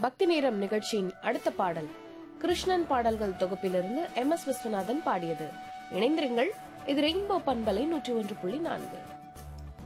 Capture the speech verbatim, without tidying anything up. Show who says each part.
Speaker 1: பக்தி நேரம் நிகழ்ச்சியின் அடுத்த பாடல் கிருஷ்ணன் பாடல்கள் தொகுப்பிலிருந்து எம் எஸ் விஸ்வநாதன் பாடியது. இணைந்திருங்கள், இது ரெயின்போ பண்பலை நூற்றி ஒன்று புள்ளி நான்கு.